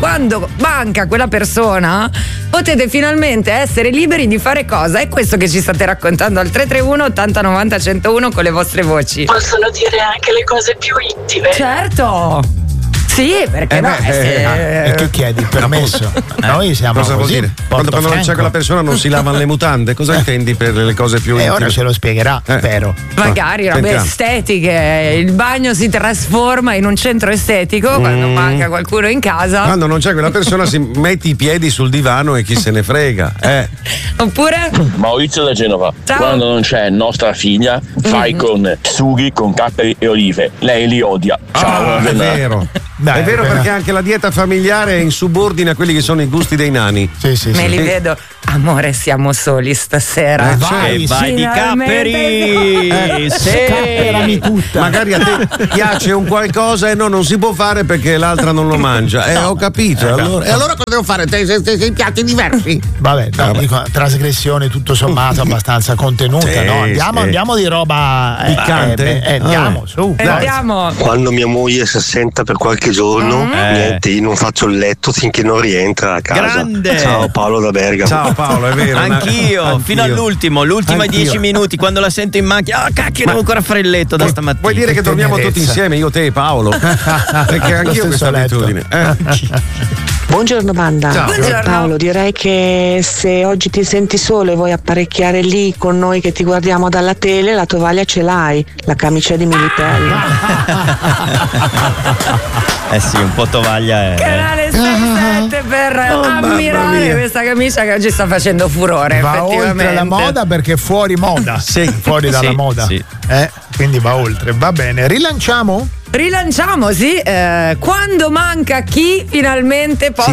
quando manca quella persona potete finalmente essere liberi di fare cosa? È questo che ci state raccontando al 331 80 90 101 con le vostre voci. Possono dire anche le cose più intime. Certo. Sì, perché no? E tu chiedi il permesso. Noi siamo cosa così. vuol dire? Quando non c'è quella persona non si lavano le mutande. Cosa intendi per le cose più intime? Ora ce lo spiegherà, spero. Magari robe sentiamo. estetiche. Il bagno si trasforma in un centro estetico quando manca qualcuno in casa. Quando non c'è quella persona si metti i piedi sul divano e chi se ne frega. Oppure? Maurizio da Genova. Ciao. Quando non c'è nostra figlia, fai con sughi, con capperi e olive. Lei li odia. Ciao. È vero. È vero, perché anche la dieta familiare è in subordine a quelli che sono i gusti dei nani. Me li vedo. Amore, siamo soli stasera. Vai di capperi. Capperami tutta. Magari a te piace un qualcosa e no, non si può fare perché l'altra non lo mangia. Ho capito. E allora cosa devo fare? Sei piatti diversi? Vabbè, dico, trasgressione tutto sommato abbastanza contenuta, no? Andiamo di roba piccante. Andiamo, su. Andiamo. Quando mia moglie si assenta per qualche giorno, niente, io non faccio il letto finché non rientra a casa. Grande. Ciao Paolo da Bergamo. Ciao Paolo, è vero. Anch'io, fino all'ultimo, l'ultima Anch'io. 10 minuti, quando la sento in macchina, cacchio, devo ancora fare il letto da stamattina. Vuoi dire che dormiamo tutti insieme, io, te e Paolo? Perché anch'io ho questa abitudine. Buongiorno banda. Ciao. Buongiorno. Paolo, direi che se oggi ti senti solo e vuoi apparecchiare lì con noi che ti guardiamo dalla tele, la tovaglia ce l'hai, la camicia di Militello. Sì, un po' tovaglia è. Canale 67 per ammirare questa camicia che oggi sta facendo furore. Va effettivamente. oltre la moda perché è fuori moda. Fuori dalla moda. Sì. Quindi va oltre. Va bene. Rilanciamo? Rilanciamo, sì. Quando manca chi finalmente